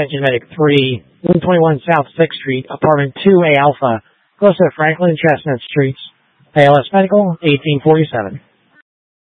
Attention Medic 3, 121 South 6th Street, Apartment 2A Alpha, close to Franklin Chestnut Streets. ALS Medical, 1847.